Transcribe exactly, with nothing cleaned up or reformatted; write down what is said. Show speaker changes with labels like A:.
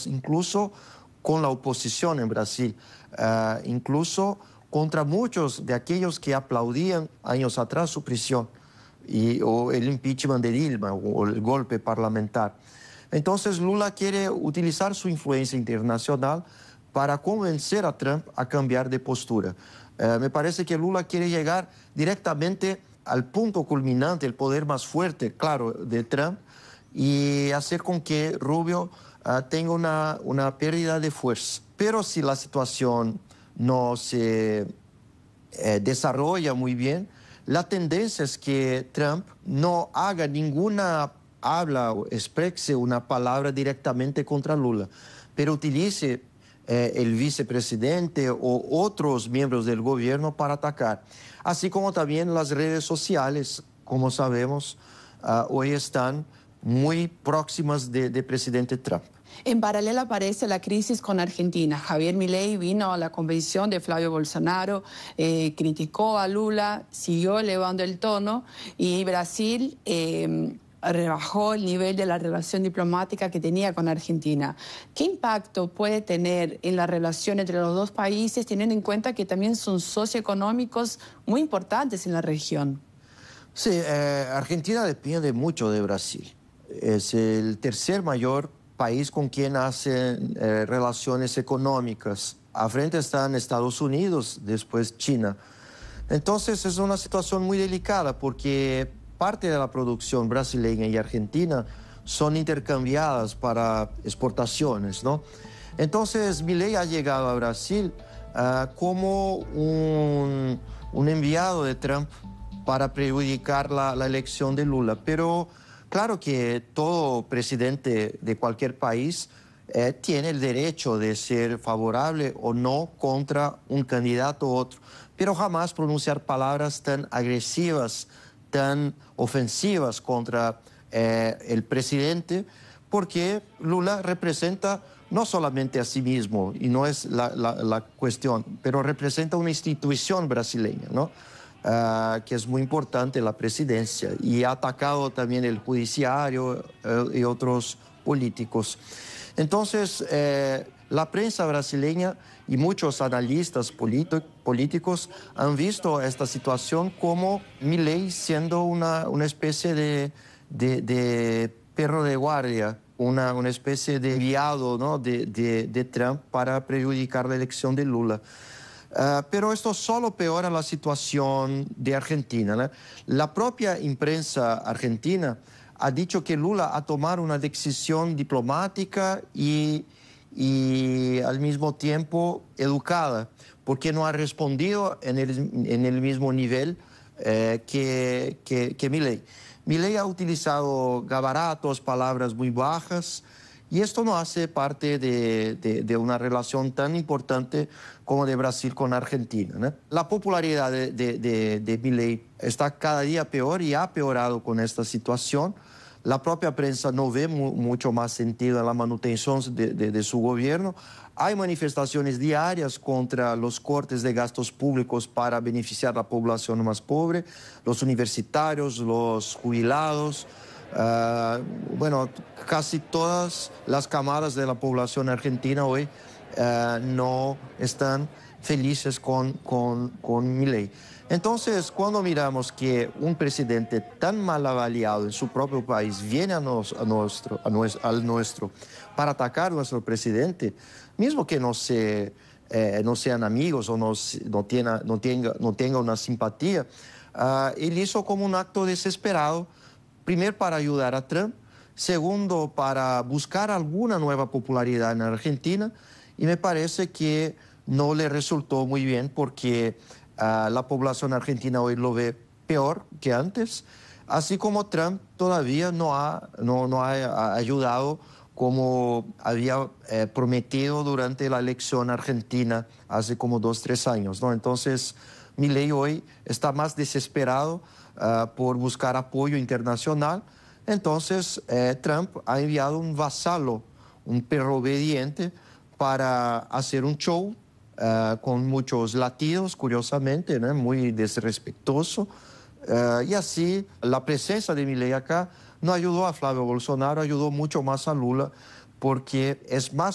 A: duras, incluso con la oposición en Brasil, uh, incluso contra muchos de aquellos que aplaudían años atrás su prisión, y, o el impeachment de Dilma, o el golpe parlamentar. Entonces Lula quiere utilizar su influencia internacional para convencer a Trump a cambiar de postura. Uh, me parece que Lula quiere llegar directamente al punto culminante, el poder más fuerte, claro, de Trump, y hacer con que Rubio uh, tenga una, una pérdida de fuerza. Pero si la situación no se eh, desarrolla muy bien, la tendencia es que Trump no haga ninguna habla o exprese una palabra directamente contra Lula, pero utilice eh, el vicepresidente o otros miembros del gobierno para atacar. Así como también las redes sociales, como sabemos, uh, hoy están muy próximas de, de presidente Trump.
B: En paralelo aparece la crisis con Argentina. Javier Milei vino a la convención de Flavio Bolsonaro, eh, criticó a Lula, siguió elevando el tono, y Brasil eh, rebajó el nivel de la relación diplomática que tenía con Argentina. ¿Qué impacto puede tener en la relación entre los dos países, teniendo en cuenta que también son socioeconómicos muy importantes en la región?
A: Sí, eh, Argentina depende mucho de Brasil. Es el tercer mayor país con quien hacen eh, relaciones económicas. A frente están Estados Unidos, después China. Entonces es una situación muy delicada porque parte de la producción brasileña y argentina son intercambiadas para exportaciones, ¿no? Entonces Milei ha llegado a Brasil uh, como un, un enviado de Trump para perjudicar la, la elección de Lula, pero claro que todo presidente de cualquier país eh, tiene el derecho de ser favorable o no contra un candidato u otro, pero jamás pronunciar palabras tan agresivas, tan ofensivas contra eh, el presidente, porque Lula representa no solamente a sí mismo, y no es la, la, la cuestión, pero representa una institución brasileña, ¿no? Uh, que es muy importante, la presidencia, y ha atacado también el judiciario uh, y otros políticos. Entonces, eh, la prensa brasileña y muchos analistas políticos han visto esta situación como Milei siendo una, una especie de, de, de perro de guardia, una, una especie de enviado, ¿no? de, de, de Trump para perjudicar la elección de Lula. Uh, pero esto solo peora la situación de Argentina, ¿no? La propia imprensa argentina ha dicho que Lula ha tomado una decisión diplomática y, y al mismo tiempo educada, porque no ha respondido en el, en el mismo nivel eh, que, que, que Milei. Milei ha utilizado gabaratos, palabras muy bajas, y esto no hace parte de, de, de una relación tan importante como de Brasil con Argentina, ¿no? La popularidad de, de, de, de Milei está cada día peor y ha peorado con esta situación. La propia prensa no ve mu mucho más sentido en la manutención de, de, de su gobierno. Hay manifestaciones diarias contra los cortes de gastos públicos para beneficiar a la población más pobre, los universitarios, los jubilados. Uh, bueno, casi todas las camadas de la población argentina hoy uh, no están felices con, con, con Milei. Entonces, cuando miramos que un presidente tan mal avaliado en su propio país viene a, nos, a nuestro, a nuestro, al nuestro para atacar a nuestro presidente, mismo que no, se, eh, no sean amigos o no, no, tiene, no, tenga, no tenga una simpatía, uh, él hizo como un acto desesperado. Primero, para ayudar a Trump. Segundo, para buscar alguna nueva popularidad en Argentina. Y me parece que no le resultó muy bien porque uh, la población argentina hoy lo ve peor que antes. Así como Trump todavía no ha, no, no ha ayudado como había eh, prometido durante la elección argentina hace como dos, tres años, ¿no? Entonces, Milei hoy está más desesperado Uh, por buscar apoyo internacional. Entonces, eh, Trump ha enviado un vasalo, un perro obediente, para hacer un show uh, con muchos latidos, curiosamente, ¿no? Muy desrespetuoso. Uh, y así, la presencia de Milei acá no ayudó a Flavio Bolsonaro, ayudó mucho más a Lula, porque es más